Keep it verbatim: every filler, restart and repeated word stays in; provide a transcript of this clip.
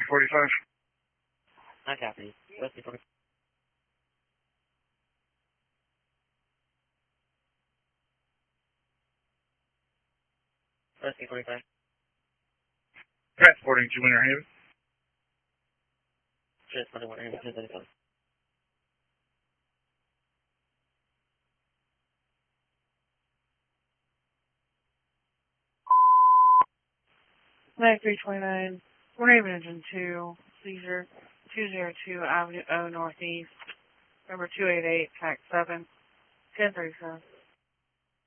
forty-five. I copy. Whiskey forty-five. Whiskey forty-five. Transporting to Winter Haven. Transporting Winter Haven, two thirty-five. nine three two nine, Winter Haven Engine two, seizure two oh two Avenue O Northeast, number two eight eight, tax seven, ten thirty-seven.